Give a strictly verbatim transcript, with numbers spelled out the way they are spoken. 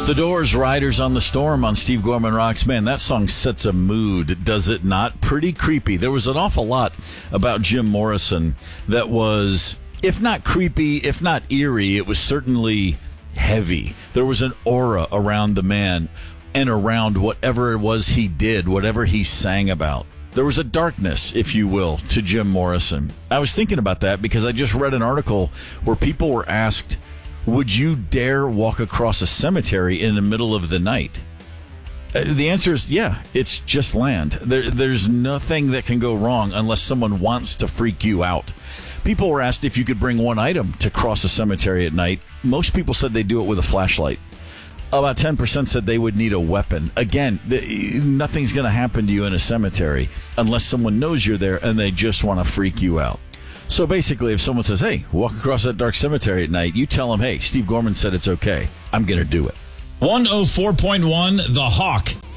The Doors, Riders on the Storm on Steve Gorman Rocks. Man, that song sets a mood, does it not? Pretty creepy. There was an awful lot about Jim Morrison that was, if not creepy, if not eerie, it was certainly heavy. There was an aura around the man and around whatever it was he did, whatever he sang about. There was a darkness, if you will, to Jim Morrison. I was thinking about that because I just read an article where people were asked, would you dare walk across a cemetery in the middle of the night? Uh, the answer is, yeah, it's just land. There, there's nothing that can go wrong unless someone wants to freak you out. People were asked if you could bring one item to cross a cemetery at night. Most people said they'd do it with a flashlight. About ten percent said they would need a weapon. Again, the, nothing's going to happen to you in a cemetery unless someone knows you're there and they just want to freak you out. So basically, if someone says, hey, walk across that dark cemetery at night, you tell them, hey, Steve Gorman said it's okay. I'm going to do it. one oh four point one The Hawk.